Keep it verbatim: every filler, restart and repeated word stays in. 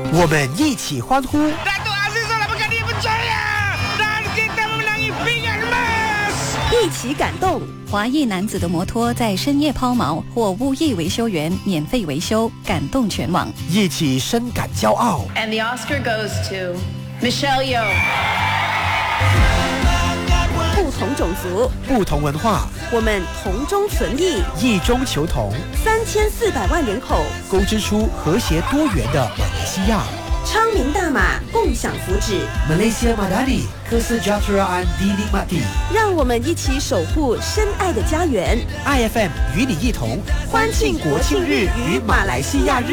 我们一起欢呼。 一起感动。 华裔男子的摩托在深夜抛锚，或物业维修员免费维修，感动全网。 一起深感骄傲。 And the Oscar goes to Michelle Yeoh。 不同种族， 不同文化， 我们同中存异， 异中求同。 三千四百万人口， 勾织出和谐多元的马来西亚。 昌明大马，共享福祉。 Malaysia Madani, Kesejahteraan dinikmati。 让我们一起守护深爱的家园。 I F M 与你一同欢庆国庆日与马来西亚日。